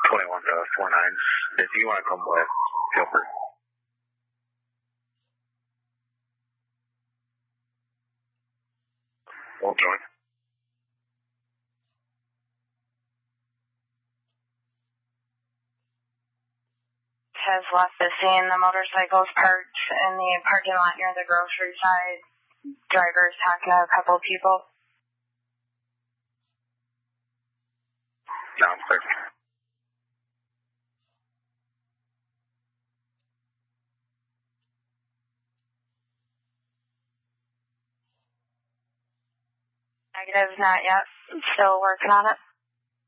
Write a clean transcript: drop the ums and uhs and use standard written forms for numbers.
21 to 49s. If you want to come with, feel free. We'll join. Has left the scene. The motorcycle's parked in the parking lot near the grocery side. Driver's talking to a couple of people. Sounds clear. Negative, not yet. Still working on it.